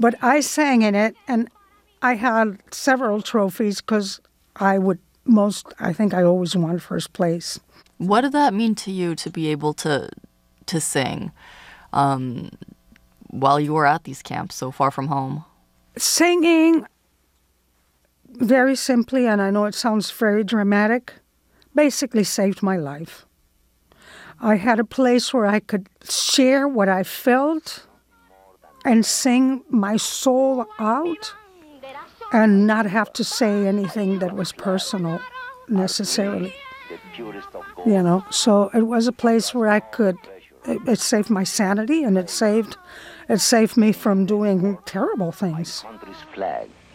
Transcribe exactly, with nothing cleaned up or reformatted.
But I sang in it, and I had several trophies because I would most, I think I always won first place. What did that mean to you to be able to to sing um, while you were at these camps so far from home? Singing, very simply, and I know it sounds very dramatic, basically saved my life. I had a place where I could share what I felt and sing my soul out and not have to say anything that was personal necessarily. You know, so it was a place where I could, it, it saved my sanity, and it saved, it saved me from doing terrible things.